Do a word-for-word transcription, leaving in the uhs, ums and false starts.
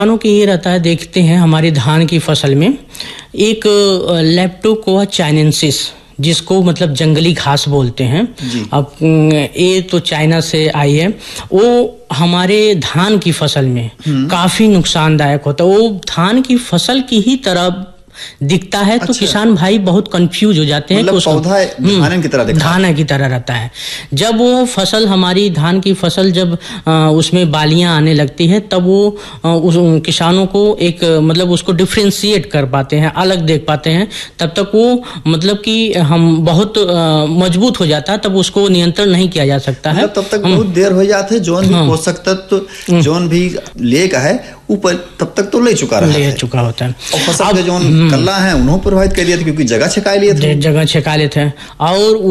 किसानों के ये रहता है, देखते हैं हमारी धान की फसल में एक लेप्टोकोआ चाइनेंसिस, जिसको मतलब जंगली घास बोलते हैं। अब ये तो चाइना से आई है। वो हमारे धान की फसल में काफी नुकसानदायक होता है। वो धान की फसल की ही तरह दिखता है। अच्छा। तो किसान भाई बहुत कंफ्यूज हो जाते हैं। मतलब पौधा धान की तरह दिखता है। धान की तरह रहता है। जब वो फसल हमारी धान की फसल जब आ, उसमें बालियां आने लगती है, तब वो आ, उस किसानों को एक मतलब उसको डिफ्रेंशिएट कर पाते हैं, अलग देख पाते हैं। तब तक वो मतलब कि हम बहुत आ, मजबूत हो जाता है, तब उसको नियंत्रण नहीं किया जा सकता है। तब तक बहुत देर हो जाते है। जोन भी पोषक तत्व जोन भी लेगा है ऊपर, तब तक तो ले चुका रहा ले है। चुका होता है। और फसल के जोन कल्ला है उन्होंने प्रभावित कर लिया था, क्योंकि जगह छका लिए थे जगह छका लेते हैं। और